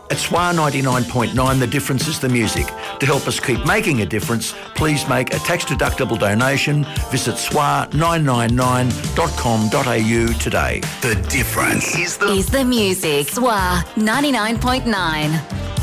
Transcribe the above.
At SWA 99.9, the difference is the music. To help us keep making a difference, please make a tax-deductible donation. Visit swa999.com.au today. The difference is the music. SWA 99.9.